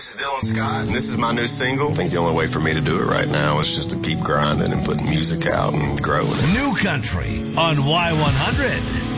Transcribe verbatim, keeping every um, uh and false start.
this is Dylan Scott, and this is my new single. I think the only way for me to do it right now is just to keep grinding and putting music out and growing it. New Country on Y one hundred.